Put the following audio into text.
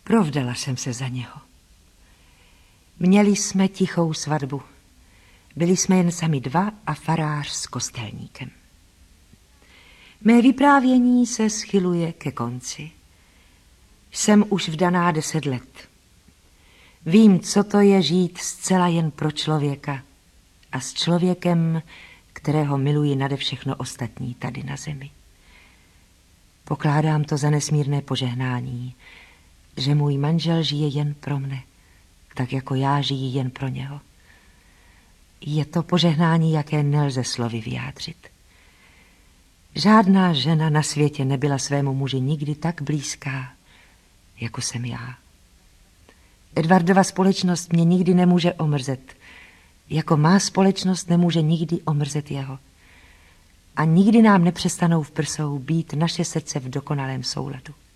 Provdala jsem se za něho. Měli jsme tichou svatbu. Byli jsme jen sami dva a farář s kostelníkem. Mé vyprávění se schyluje ke konci. Jsem už vdaná 10 let. Vím, co to je žít zcela jen pro člověka a s člověkem, kterého miluji nade všechno ostatní tady na zemi. Pokládám to za nesmírné požehnání, že můj manžel žije jen pro mne, tak jako já žiji jen pro něho. Je to požehnání, jaké nelze slovy vyjádřit. Žádná žena na světě nebyla svému muži nikdy tak blízká, jako jsem já. Edvardova společnost mě nikdy nemůže omrzet, jako má společnost nemůže nikdy omrzet jeho. A nikdy nám nepřestanou v prsou být naše srdce v dokonalém souladu.